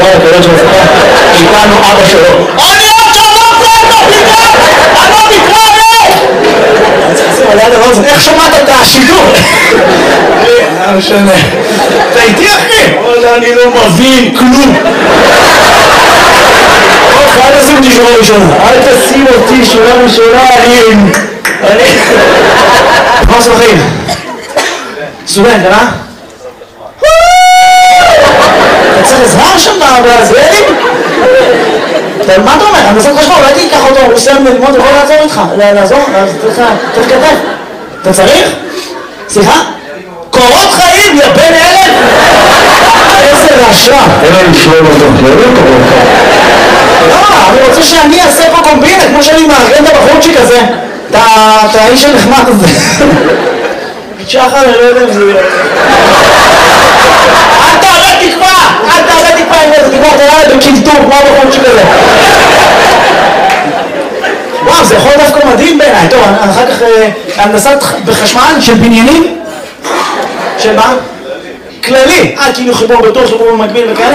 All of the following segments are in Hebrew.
דיבר על הקדוש ברוך הוא, איתנו אבא שלו. אני עוד שאמרתי את הפיקה! אני לא מתראה! אני צריך לשים עליה דבר הזה, איך שמעת את השידור? לא משנה. אתה איתי אחי? אני לא מבין כלום. אל תשים אותי שורה ראשונה. אל תשים אותי שורה ראשונה, אני... מה עושה בחיים? סטודנט, אה? אתה צריך עזרה שם בהסברים? מה אתה אומר? אני עושה חשבון, אולי תיקח אותו, הוא עושה ללמוד, הוא יכול לעזור איתך. לעזור? צריך כתב. אתה צריך? סליחה? קורות חיים, יא בן אלף! איזה רשע! אין לי לשלום אותו, לא קורות חיים. לא, אני רוצה שאני אעשה פה קומבינה, כמו שאני מארגן את הבחורצ'יק הזה. את האיש הנחמד הזה. שחר, אני לא יודע אם זה... אל תעלה תקווה! אל תעלה תקווה עם איזה תקווה, אתה יודע בקלטור, כמו הבחורצ'יק הזה. וואו, זה יכול דווקא מדהים בעיניי. טוב, אחר כך הנדסת בחשמל של בניינים? של מה? כללי. כאילו חיבור בטוח, חיבור במקביל וכאלה?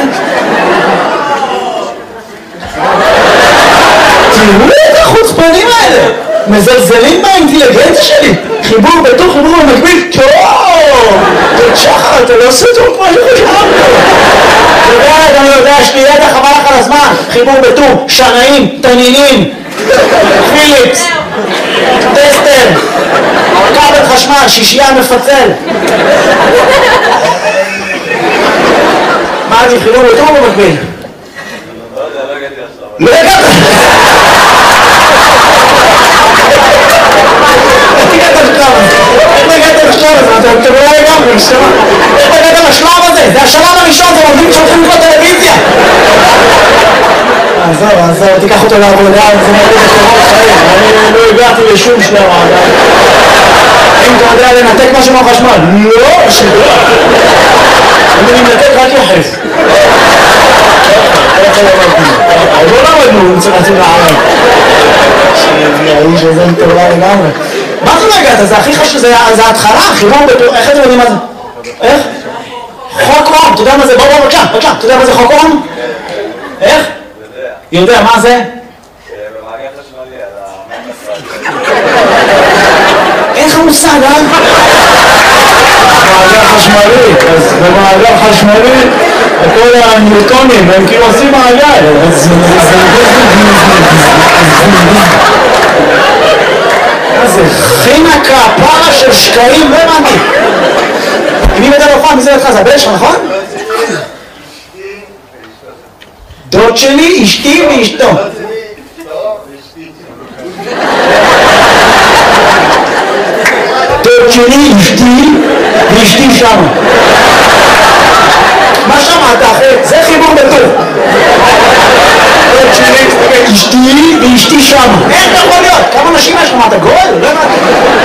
תראו את החוצפנים האלה! מזלזלים באינטליגנציה שלי! חיבור בטוח, חיבור במקביל, טוב! שחר, אתה לא עושה טוב כמו שחשבתי! אני יודע, יש לי ידע חבל לך על הזמן! חיבור בטוח, שנאים, תנינים, פיליפס, טסטר, כבל חשמל, שישייה מפצל. מה זה חיבור בטוח במקביל? לא הגעת! איך הגעת לשלב הזה? אתה לא לגמרי, איך הגעת לשלב הזה? זה השלב הראשון, זה עובדים שהולכים לקרוא טלוויזיה! עזוב, תיקח אותו לעבודה, זה מראה בקורות חיים, אני לא הגעתי לשום שלב עדיין. אם אתה יודע לנתק משהו מהחשמל, לא, שדוע. אני מנתק רק יחס. עוד לא למדנו, אני צריך לערב. האיש הזה מטורף לגמרי. מה זה לא הגעת? זה הכי חשוב, זה ההתחלה, חיבור בטוח, איך אתם יודעים מה זה? איך? חוק אום, אתה יודע מה זה? בוא, בבקשה, אתה יודע מה זה חוק אום? איך? יודע, מה זה? במעגל חשמלי, אין לך מושג, אה? מעגל חשמלי, אז במעגל חשמלי כל הניוטונים הם כאילו עושים מעגל, אז מה זה? חינקה, פרה של שקעים, לא הבנתי. מי מדבר בפעם? מי זה לך? זה הבן שלך, נכון? דוד שלי, אשתי ואשתו. דוד שלי, אשתי ואשתי שמה. מה שמעת אחי? זה חיבור בטוב. דוד שלי, אשתי ואשתי שמה. איך אתה יכול להיות? כמה נשים יש לך? אתה גואל? לא הבנתי.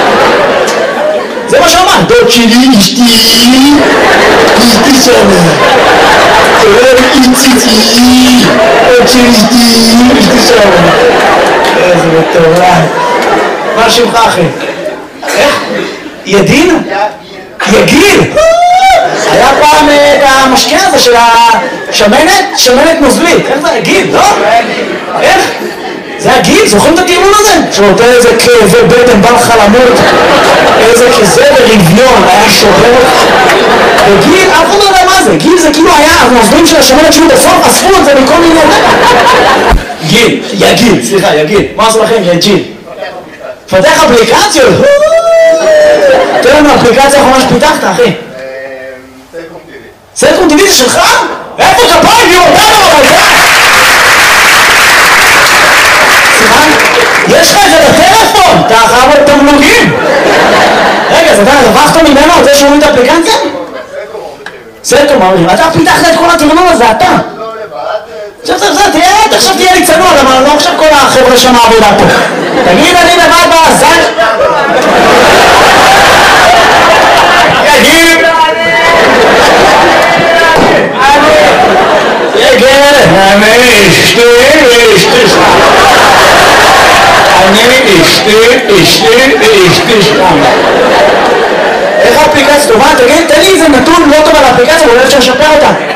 זה מה שאמרת. דוד שלי, אשתי ואשתי שמה. איציצי, עוד שלישתי, אשתי שם. איזה מטורף. מה שמך אחי? איך? ידין? יגיל? היה פעם את המשקה הזה של השמנת? שמנת נוזלית. איך זה? יגיל, לא? איך? זה הגיל? זוכרים את הטיעון הזה? שנותן איזה כאבי בטן, בא לך למות, איזה כזה ברביון, היה שובר. וגיל, אף אחד לא יודע מה זה. גיל זה כאילו היה הנוזלים של השמנת שהוא בסוף, אספו את זה מכל מיני... גיל, יגיל, סליחה, יגיל. מה עושה לכם? יגיל. פתח אפליקציות. תראה לנו אפליקציה האחרונה שפיתחת, אחי. סלקום טיבי זה שלך? איפה כפיים? היא אותנו בבית! יש לך את זה בטלפון, אתה חייב עוד תמלוגים. רגע, אז אתה רווחת ממנו על זה שהוא את האפליקציה? סלקום אומרים, אתה פיתחת את כל התרנון הזה, אתה. עכשיו תהיה לי צנוע, אבל לא עכשיו כל החבר'ה שם העבודה פה. תגיד, אני לבד בעזר. יגיד. יגיד. אני אשתי. אני אשתי שם. איך האפליקציה טובה? תגיד, תן לי איזה נתון לא טוב על האפליקציה, ואולי אפשר לשפר אותה.